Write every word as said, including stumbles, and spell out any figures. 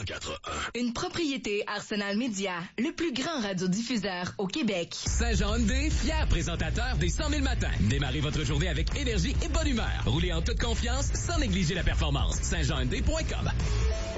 cent quatre point un. Une propriété Arsenal Média, le plus grand radiodiffuseur au Québec. Saint-Jean Hyundai, fier présentateur des cent mille matins. Démarrez votre journée avec énergie et bonne humeur. Roulez en toute confiance sans négliger la performance. saint jean hyundai point com.